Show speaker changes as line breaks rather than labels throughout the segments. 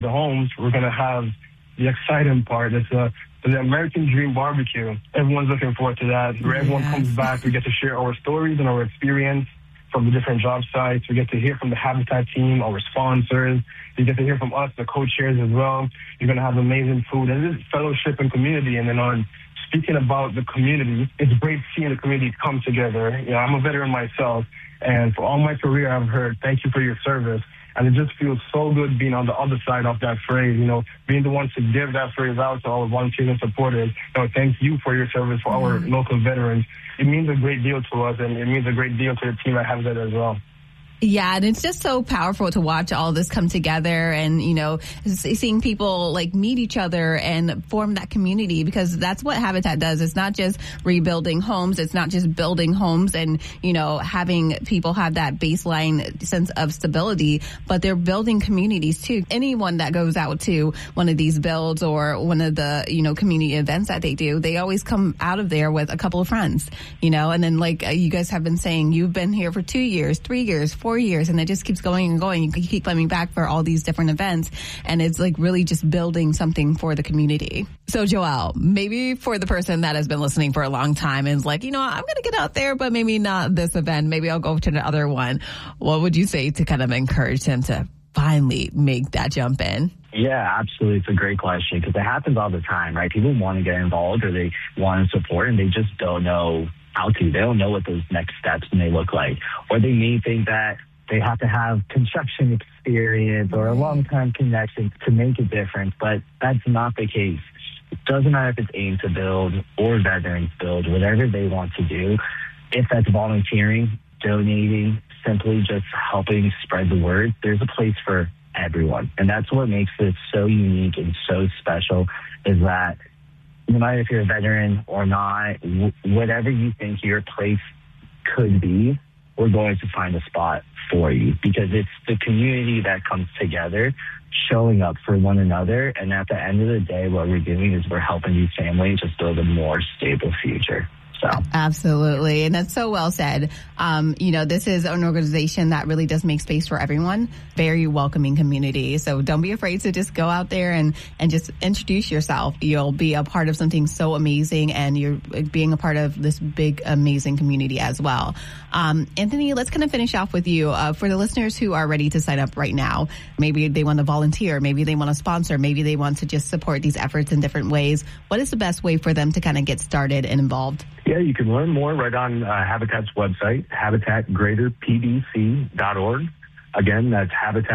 the homes, we're going to have the exciting part. It's the American Dream Barbecue. Everyone's looking forward to that. Where everyone comes back, we get to share our stories and our experience from the different job sites. We get to hear from the Habitat team, our sponsors. You get to hear from us, the co-chairs as well. You're going to have amazing food. And this is fellowship and community. And then on speaking about the community, it's great seeing the community come together. You know, I'm a veteran myself, and for all my career, I've heard, thank you for your service. And it just feels so good being on the other side of that phrase, you know, being the one to give that phrase out to our volunteers and supporters. You know, thank you for your service for our local veterans. It means a great deal to us, and it means a great deal to the team at Habitat as well.
Yeah, and it's just so powerful to watch all this come together and, you know, seeing people like meet each other and form that community, because that's what Habitat does. It's not just rebuilding homes. It's not just building homes and, you know, having people have that baseline sense of stability, but they're building communities too. Anyone that goes out to one of these builds or one of the, you know, community events that they do, they always come out of there with a couple of friends, you know, and then like you guys have been saying, you've been here for 2 years, 3 years, 4 years, and it just keeps going and going. You keep coming back for all these different events, and it's like really just building something for the community. So Joelle, maybe for the person that has been listening for a long time and is like, you know, I'm going to get out there, but maybe not this event. Maybe I'll go to the other one. What would you say to kind of encourage him to finally make that jump in?
Yeah, absolutely. It's a great question because it happens all the time, right? People want to get involved or they want to support and they just don't know how to. They don't know what those next steps may look like. Or they may think that they have to have construction experience or a long-time connection to make a difference, but that's not the case. It doesn't matter if it's Aim to Build or Veterans Build, whatever they want to do. If that's volunteering, donating, simply just helping spread the word, there's a place for everyone. And that's what makes this so unique and so special is that no matter if you're a veteran or not, whatever you think your place could be, we're going to find a spot for you because it's the community that comes together, showing up for one another. And at the end of the day, what we're doing is we're helping these families just build a more stable future. So.
Absolutely. And that's so well said. You know, this is an organization that really does make space for everyone. Very welcoming community. So don't be afraid to just go out there and just introduce yourself. You'll be a part of something so amazing and you're being a part of this big, amazing community as well. Anthony, let's kind of finish off with you. For the listeners who are ready to sign up right now, maybe they want to volunteer, maybe they want to sponsor, maybe they want to just support these efforts in different ways. What is the best way for them to kind of get started and involved?
Yeah, you can learn more right on Habitat's website, habitatgreaterpbc.org. Again, that's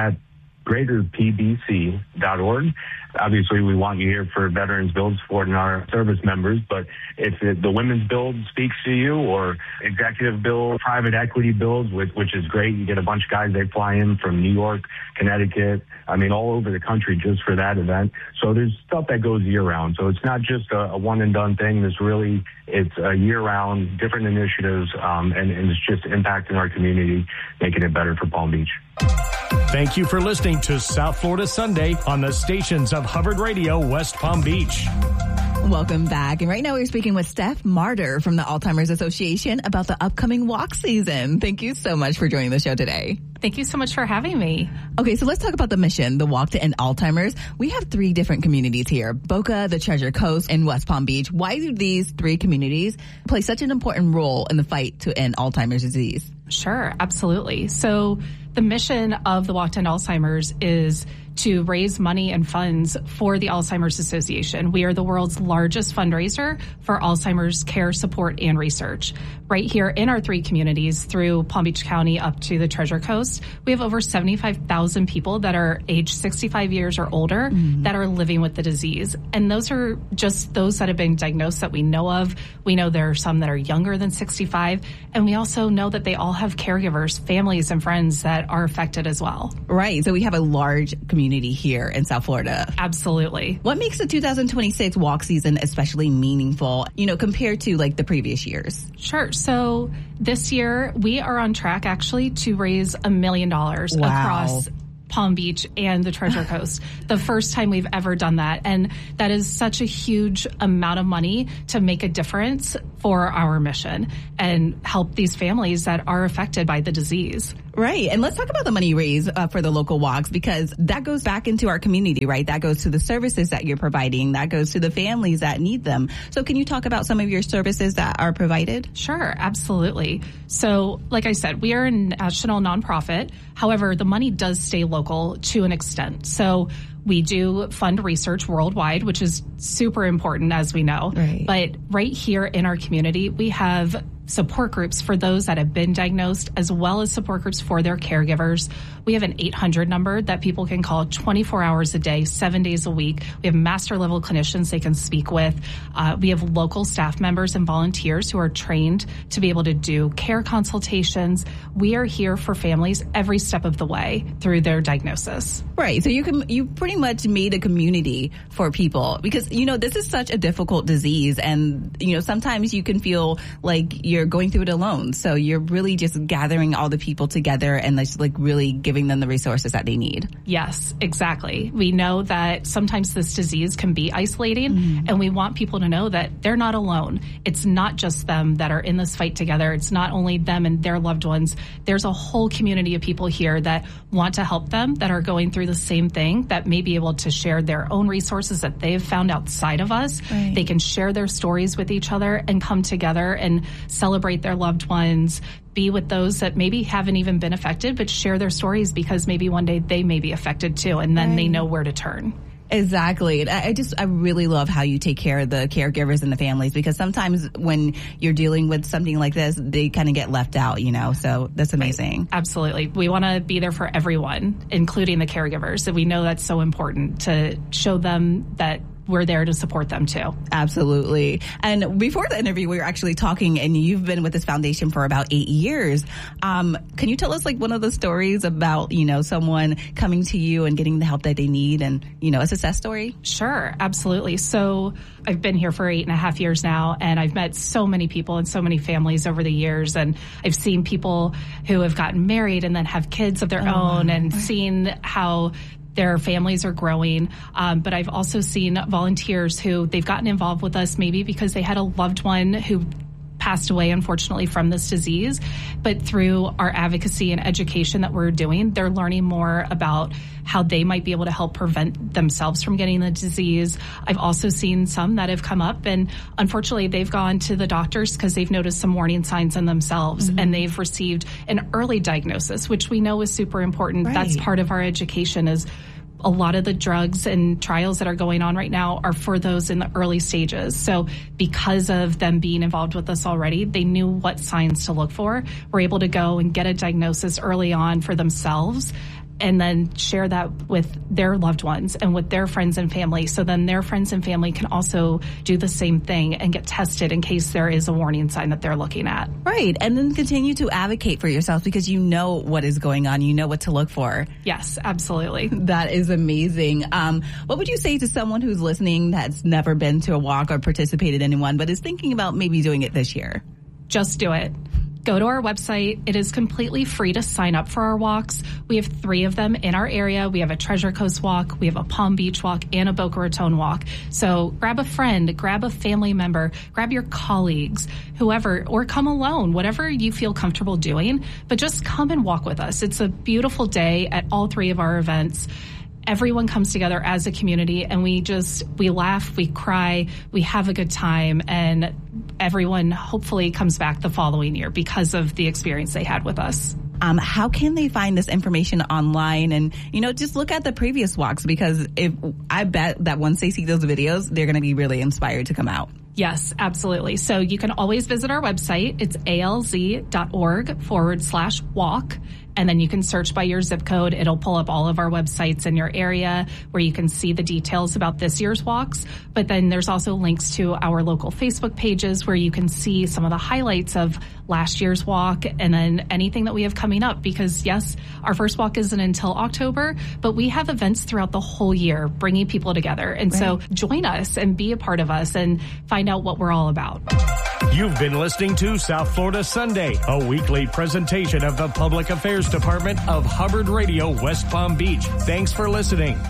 habitatgreaterpbc.org. Obviously, we want you here for Veterans Build, supporting our service members, but if the Women's Build speaks to you or Executive Build, Private Equity Builds, which is great. You get a bunch of guys, they fly in from New York, Connecticut, I mean, all over the country just for that event. So there's stuff that goes year-round. So it's not just a one-and-done thing. It's a year-round, different initiatives, and it's just impacting our community, making it better for Palm Beach.
Thank you for listening to South Florida Sunday on the stations of Hubbard Radio, West Palm Beach.
Welcome back. And right now we're speaking with Steph Martyr from the Alzheimer's Association about the upcoming walk season. Thank you so much for joining the show today.
Thank you so much for having me.
Okay, so let's talk about the mission, the Walk to End Alzheimer's. We have 3 different communities here, Boca, the Treasure Coast, and West Palm Beach. Why do these 3 communities play such an important role in the fight to end Alzheimer's disease?
Sure, absolutely. So the mission of the Walk to End Alzheimer's is to raise money and funds for the Alzheimer's Association. We are the world's largest fundraiser for Alzheimer's care, support, and research. Right here in our 3 communities, through Palm Beach County up to the Treasure Coast, we have over 75,000 people that are age 65 years or older that are living with the disease. And those are just those that have been diagnosed that we know of. We know there are some that are younger than 65. And we also know that they all have caregivers, families, and friends that are affected as well.
Right. So we have a large community here in South Florida.
Absolutely.
What makes the 2026 walk season especially meaningful, you know, compared to like the previous years?
Sure. So this year we are on track actually to raise $1 million across Palm Beach and the Treasure Coast. The first time we've ever done that. And that is such a huge amount of money to make a difference for our mission and help these families that are affected by the disease.
Right. And let's talk about the money raised for the local walks, because that goes back into our community, right? That goes to the services that you're providing. That goes to the families that need them. So can you talk about some of your services that are provided?
Sure, absolutely. So like I said, we are a national nonprofit. However, the money does stay local to an extent. So we do fund research worldwide, which is super important, as we know.
Right.
But right here in our community, we have support groups for those that have been diagnosed, as well as support groups for their caregivers. We have an 800 number that people can call 24 hours a day, 7 days a week. We have master level clinicians they can speak with. We have local staff members and volunteers who are trained to be able to do care consultations. We are here for families every step of the way through their diagnosis.
Right. So you pretty much made a community for people, because, this is such a difficult disease, and, sometimes you can feel like you're going through it alone. So you're really just gathering all the people together and just really giving them the resources that they need.
Yes, exactly. We know that sometimes this disease can be isolating, and we want people to know that they're not alone. It's not just them that are in this fight together. It's not only them and their loved ones. There's a whole community of people here that want to help them, that are going through the same thing, that may be able to share their own resources that they've found outside of us.
Right.
They can share their stories with each other and come together and celebrate their loved ones, be with those that maybe haven't even been affected, but share their stories, because maybe one day they may be affected too, and then they know where to turn.
Exactly. I really love how you take care of the caregivers and the families, because sometimes when you're dealing with something like this, they kind of get left out, so that's amazing.
Right. Absolutely. We want to be there for everyone, including the caregivers. So we know that's so important to show them that we're there to support them too.
Absolutely. And before the interview, we were actually talking, and you've been with this foundation for about 8 years. Can you tell us one of the stories about, someone coming to you and getting the help that they need, and, a success story?
Sure. Absolutely. So I've been here for 8.5 years now, and I've met so many people and so many families over the years. And I've seen people who have gotten married and then have kids of their own, and seen how their families are growing. But I've also seen volunteers who they've gotten involved with us maybe because they had a loved one who passed away, unfortunately, from this disease. But through our advocacy and education that we're doing, they're learning more about how they might be able to help prevent themselves from getting the disease. I've also seen some that have come up, and unfortunately, they've gone to the doctors because they've noticed some warning signs in themselves, and they've received an early diagnosis, which we know is super important.
Right.
That's part of our education. Is a lot of the drugs and trials that are going on right now are for those in the early stages. So because of them being involved with us already, they knew what signs to look for. We're able to go and get a diagnosis early on for themselves, and then share that with their loved ones and with their friends and family. So then their friends and family can also do the same thing and get tested in case there is a warning sign that they're looking at.
Right. And then continue to advocate for yourself, because you know what is going on. You know what to look for.
Yes, absolutely.
That is amazing. What would you say to someone who's listening that's never been to a walk or participated in one, but is thinking about maybe doing it this year?
Just do it. Go to our website. It is completely free to sign up for our walks. We have 3 of them in our area. We have a Treasure Coast walk, we have a Palm Beach walk, and a Boca Raton walk. So grab a friend, grab a family member, grab your colleagues, whoever, or come alone, whatever you feel comfortable doing, but just come and walk with us. It's a beautiful day at all 3 of our events. Everyone comes together as a community, and we laugh, we cry, we have a good time, and everyone hopefully comes back the following year because of the experience they had with us.
How can they find this information online? And, just look at the previous walks, because I bet that once they see those videos, they're going to be really inspired to come out.
Yes, absolutely. So you can always visit our website. It's alz.org/walk. And then you can search by your zip code. It'll pull up all of our websites in your area where you can see the details about this year's walks. But then there's also links to our local Facebook pages where you can see some of the highlights of last year's walk, and then anything that we have coming up. Because yes, our first walk isn't until October, but we have events throughout the whole year bringing people together. And so join us and be a part of us and find out what we're all about.
You've been listening to South Florida Sunday, a weekly presentation of the Public Affairs Department of Hubbard Radio, West Palm Beach. Thanks for listening.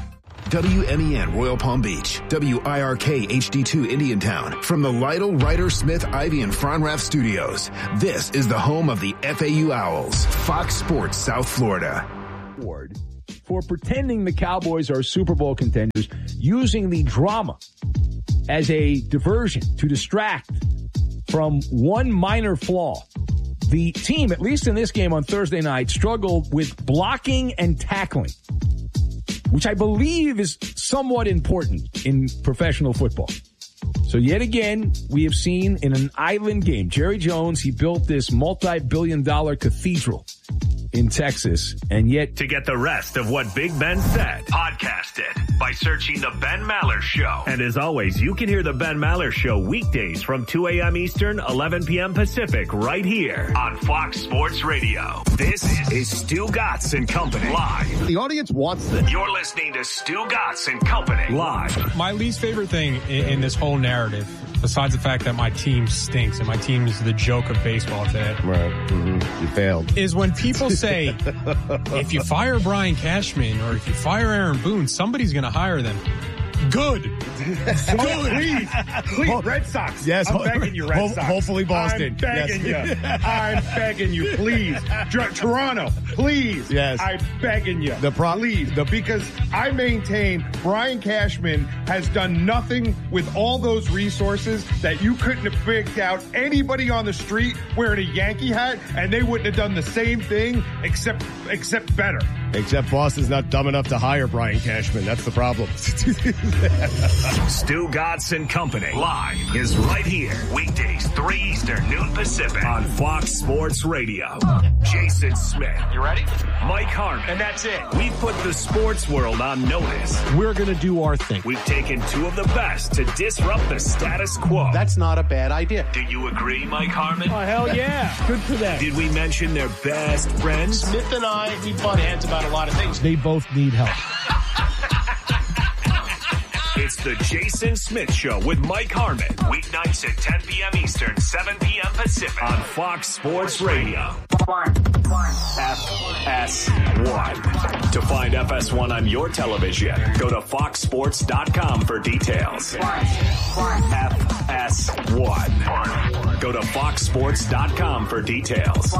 WMEN Royal Palm Beach, WIRK HD2 Indiantown. From the Lytle, Ryder, Smith, Ivy, and Fronrath studios, this is the home of the FAU Owls, Fox Sports South Florida.
For pretending the Cowboys are Super Bowl contenders, using the drama as a diversion to distract from one minor flaw. The team, at least in this game on Thursday night, struggled with blocking and tackling, which I believe is somewhat important in professional football. So yet again, we have seen in an island game, Jerry Jones, he built this multi-billion-dollar cathedral in Texas, and yet...
To get the rest of what Big Ben said, podcast it by searching The Ben Maller Show. And as always, you can hear The Ben Maller Show weekdays from 2 a.m. Eastern, 11 p.m. Pacific, right here on Fox Sports Radio. This is Stu Gatz and Company live.
The audience wants this.
You're listening to Stu Gatz and Company live.
My least favorite thing in this whole narrative, besides the fact that my team stinks and my team is the joke of baseball today.
Right. Mm-hmm. You failed.
Is when people say, if you fire Brian Cashman or if you fire Aaron Boone, somebody's going to hire them. Good. Good.
Please, Red Sox.
Yes.
I'm begging you, Red Sox.
Hopefully Boston.
I'm begging you. I'm begging you, please. Toronto, please.
Yes.
I'm begging you. Please. Because I maintain Brian Cashman has done nothing with all those resources that you couldn't have picked out anybody on the street wearing a Yankee hat, and they wouldn't have done the same thing except better.
Except Boston's not dumb enough to hire Brian Cashman. That's the problem.
Stu Gatz and Company live is right here. Weekdays, 3 Eastern, noon Pacific on Fox Sports Radio. Jason Smith.
You ready?
Mike Harmon.
And that's it.
We put the sports world on notice.
We're going to do our thing.
We've taken two of the best to disrupt the status quo.
That's not a bad idea.
Do you agree, Mike Harmon?
Oh, hell yeah. Good for them.
Did we mention their best friends?
Smith and I, we butt heads about a lot of things.
They both need help.
It's the Jason Smith Show with Mike Harmon. Weeknights at 10 p.m. Eastern, 7 p.m. Pacific on Fox Sports Radio. FS1. To find FS1 on your television, go to foxsports.com for details. FS1. Go to foxsports.com for details.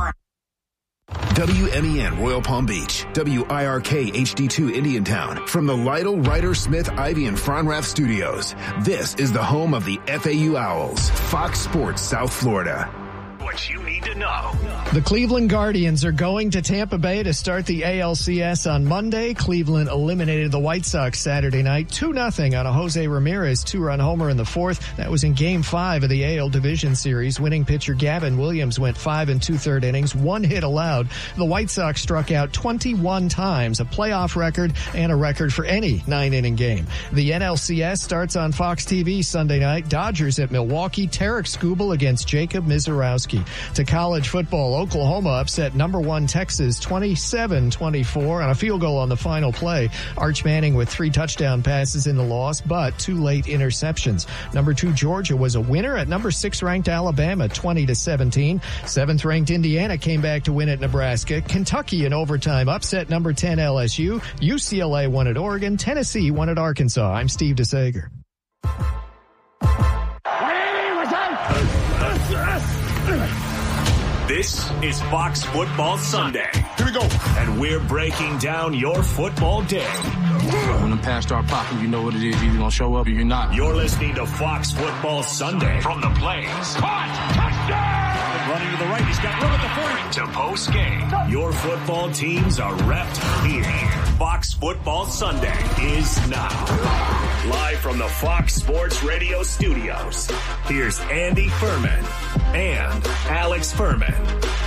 WMEN Royal Palm Beach, WIRK HD2 Indiantown. From the Lytle, Ryder, Smith, Ivy, and Fronrath studios, this is the home of the FAU Owls, Fox Sports South Florida.
What you need to know.
The Cleveland Guardians are going to Tampa Bay to start the ALCS on Monday. Cleveland eliminated the White Sox Saturday night 2-0 on a Jose Ramirez 2-run homer in the fourth. That was in Game 5 of the AL Division Series. Winning pitcher Gavin Williams went 5 2/3 innings, 1 hit allowed. The White Sox struck out 21 times, a playoff record and a record for any 9-inning game. The NLCS starts on Fox TV Sunday night. Dodgers at Milwaukee. Tarek Skubal against Jacob Mizorowski. To college football, Oklahoma upset number 1 Texas 27-24 on a field goal on the final play. Arch Manning with 3 touchdown passes in the loss, but 2 late interceptions. Number 2 Georgia was a winner at number 6 ranked Alabama 20-17. 7th ranked Indiana came back to win at Nebraska. Kentucky in overtime upset number 10 LSU. UCLA won at Oregon. Tennessee won at Arkansas. I'm Steve DeSager.
This is Fox Football Sunday.
Here we go.
And we're breaking down your football day.
When the pass start popping, you know what it is. You're either going to show up or you're not.
You're listening to Fox Football Sunday from the Plains. Caught! Touchdown! Running to the right. He's got room at the 40. To post game. Your football teams are repped here. Fox Football Sunday is now. Live from the Fox Sports Radio studios. Here's Andy Furman and Alex Furman.